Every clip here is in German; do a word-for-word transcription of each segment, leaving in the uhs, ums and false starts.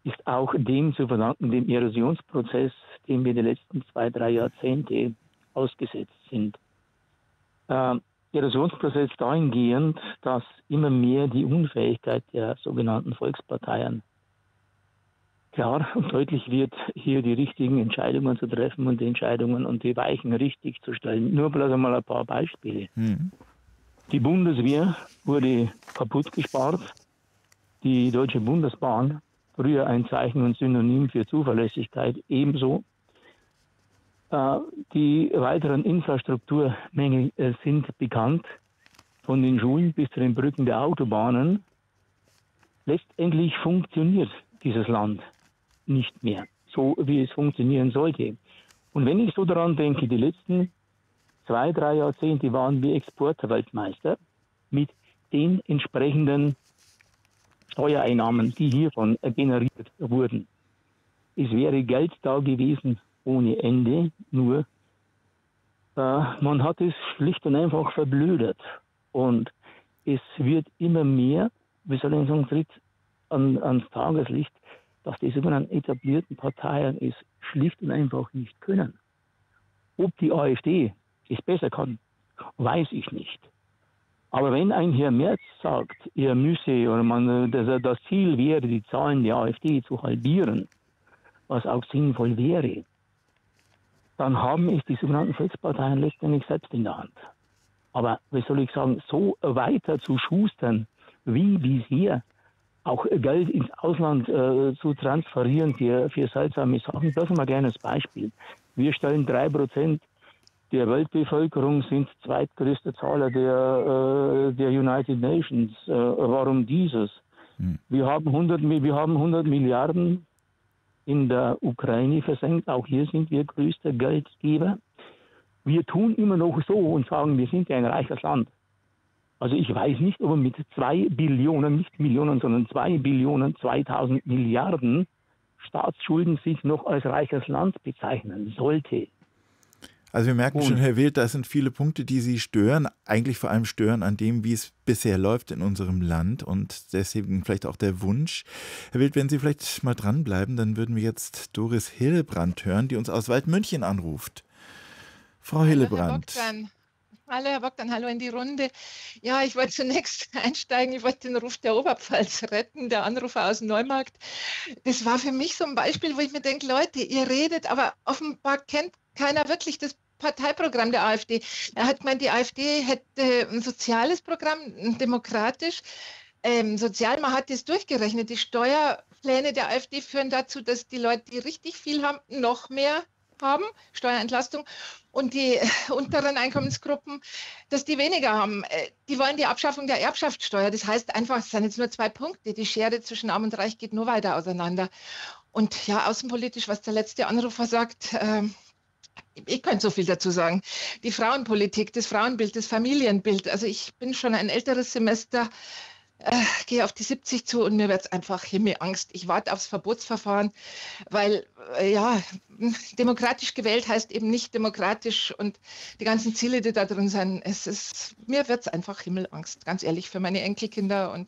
ist auch dem zu verdanken, dem Erosionsprozess, dem wir die letzten zwei, drei Jahrzehnte ausgesetzt sind. Äh, Erosionsprozess dahingehend, dass immer mehr die Unfähigkeit der sogenannten Volksparteien klar und deutlich wird, hier die richtigen Entscheidungen zu treffen und die Entscheidungen und die Weichen richtig zu stellen. Nur bloß einmal ein paar Beispiele. Mhm. Die Bundeswehr wurde kaputt gespart. Die Deutsche Bundesbahn, früher ein Zeichen und Synonym für Zuverlässigkeit, ebenso. Äh, die weiteren Infrastrukturmengen äh, sind bekannt, von den Schulen bis zu den Brücken der Autobahnen. Letztendlich funktioniert dieses Land nicht mehr, so wie es funktionieren sollte. Und wenn ich so daran denke, die letzten zwei, drei Jahrzehnte waren wir Exportweltmeister mit den entsprechenden Steuereinnahmen, die hiervon generiert wurden. Es wäre Geld da gewesen ohne Ende, nur äh, man hat es schlicht und einfach verblödet. Und es wird immer mehr, wie soll ich sagen, tritt an, ans Tageslicht, dass die sogenannten etablierten Parteien es schlicht und einfach nicht können. Ob die AfD es besser kann, weiß ich nicht. Aber wenn ein Herr Merz sagt, er müsse, oder man, das, das Ziel wäre, die Zahlen der AfD zu halbieren, was auch sinnvoll wäre, dann haben es die sogenannten Volksparteien letztendlich selbst in der Hand. Aber, wie soll ich sagen, so weiter zu schustern, wie bisher, auch Geld ins Ausland äh, zu transferieren für, für seltsame Sachen, das ist mal gerne das Beispiel. Wir stellen drei Prozent der Weltbevölkerung, sind zweitgrößte Zahler der, äh, der United Nations. Äh, warum dieses? Hm. Wir haben hundert, wir haben hundert Milliarden in der Ukraine versenkt. Auch hier sind wir größter Geldgeber. Wir tun immer noch so und sagen, wir sind ja ein reiches Land. Also ich weiß nicht, ob man mit zwei Billionen, nicht Millionen, sondern zwei Billionen, zweitausend Milliarden Staatsschulden sich noch als reiches Land bezeichnen sollte. Also wir merken und schon, Herr Wild, da sind viele Punkte, die Sie stören, eigentlich vor allem stören an dem, wie es bisher läuft in unserem Land und deswegen vielleicht auch der Wunsch. Herr Wild, wenn Sie vielleicht mal dranbleiben, dann würden wir jetzt Doris Hillebrand hören, die uns aus Waldmünchen anruft. Frau Hallo, Hillebrand. Herr Bogdan. Hallo Herr Bogdan, hallo in die Runde. Ja, ich wollte zunächst einsteigen, ich wollte den Ruf der Oberpfalz retten, der Anrufer aus Neumarkt. Das war für mich so ein Beispiel, wo ich mir denke, Leute, ihr redet, aber offenbar kennt keiner wirklich das Parteiprogramm der AfD. Er hat gemeint, die AfD hätte ein soziales Programm, ein demokratisch, ähm, sozial. Man hat das durchgerechnet. Die Steuerpläne der AfD führen dazu, dass die Leute, die richtig viel haben, noch mehr haben, Steuerentlastung, und die unteren Einkommensgruppen, dass die weniger haben. Die wollen die Abschaffung der Erbschaftssteuer. Das heißt einfach, es sind jetzt nur zwei Punkte. Die Schere zwischen Arm und Reich geht nur weiter auseinander. Und ja, außenpolitisch, was der letzte Anrufer sagt, äh, ich könnte so viel dazu sagen. Die Frauenpolitik, das Frauenbild, das Familienbild. Also ich bin schon ein älteres Semester, äh, gehe auf die siebzig zu und mir wird es einfach Himmelangst. Ich warte aufs Verbotsverfahren, weil äh, ja, demokratisch gewählt heißt eben nicht demokratisch und die ganzen Ziele, die da drin sind, es ist, mir wird es einfach Himmelangst, ganz ehrlich, für meine Enkelkinder und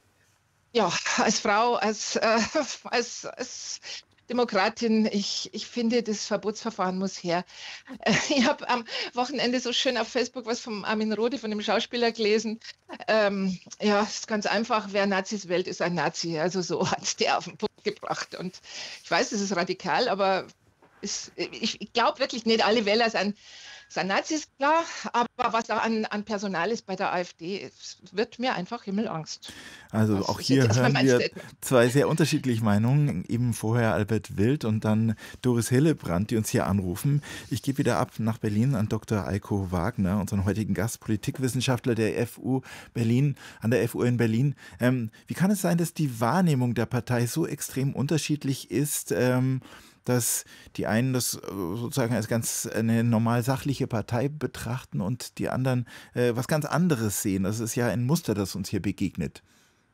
ja, als Frau, als, äh, als, als Demokratin, ich, ich finde, das Verbotsverfahren muss her. Ich habe am Wochenende so schön auf Facebook was vom Armin Rohde, von dem Schauspieler, gelesen. Ähm, ja, es ist ganz einfach, wer Nazis wählt, ist ein Nazi. Also so hat es der auf den Punkt gebracht. Und ich weiß, es ist radikal, aber es, ich, ich glaube wirklich nicht, alle Wähler sind, sind Nazis, klar. Aber was da an, an Personal ist bei der AfD, es wird mir einfach Himmelangst. Also das auch hier hören wir Statement. zwei sehr unterschiedliche Meinungen. Eben vorher Albert Wild und dann Doris Hillebrand, die uns hier anrufen. Ich gebe wieder ab nach Berlin an Doktor Eiko Wagner, unseren heutigen Gast, Politikwissenschaftler der F U Berlin, an der F U in Berlin. Ähm, wie kann es sein, dass die Wahrnehmung der Partei so extrem unterschiedlich ist, ähm, dass die einen das sozusagen als ganz eine normal sachliche Partei betrachten und die anderen äh, was ganz anderes sehen? Das ist ja ein Muster, das uns hier begegnet.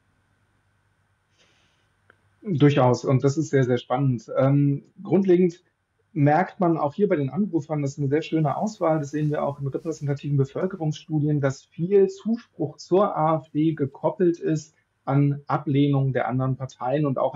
Durchaus, und das ist sehr, sehr spannend. Ähm, grundlegend merkt man auch hier bei den Anrufern, das ist eine sehr schöne Auswahl, das sehen wir auch in repräsentativen Bevölkerungsstudien, dass viel Zuspruch zur AfD gekoppelt ist an Ablehnung der anderen Parteien und auch